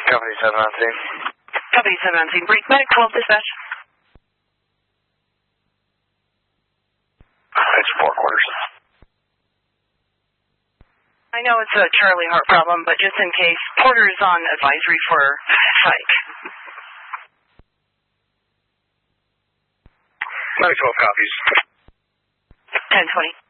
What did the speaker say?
Company 7 on scene. Company 7 on scene. Brief medic 12 dispatch. It's 4 quarters. I know it's a Charlie heart problem, but just in case, Porter is on advisory for psych. Medic 12 copies. 1020.